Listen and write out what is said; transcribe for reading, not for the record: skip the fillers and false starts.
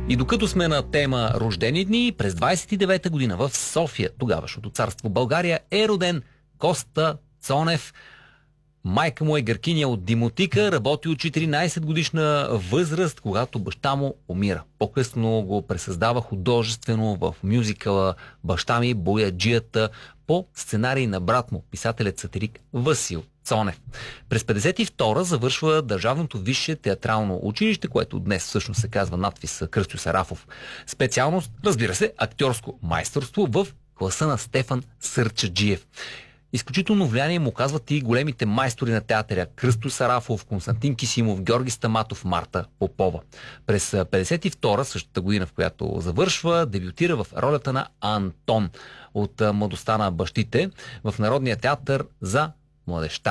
И докато сме на тема рождени дни, през 29-та година в София, тогавашното царство България, е роден Коста Цонев. Майка му е гъркиня от Димотика, работи от 14 годишна възраст, когато баща му умира. По-късно го пресъздава художествено в мюзикъла "Баща ми, бояджията" по сценарий на брат му, писателят сатирик Васил Цонев. През 52-та завършва Държавното висше театрално училище, което днес всъщност се казва надпис Кръстю Сарафов. Специалност, разбира се, актьорско майсторство в класа на Стефан Сърчаджиев. Изключително влияние му оказват и големите майстори на театъра Кръстю Сарафов, Константин Кисимов, Георги Стаматов, Марта Попова. През 52-та, същата година, в която завършва, дебютира в ролята на Антон от "Младостта на бащите" в Народния театър за младежта.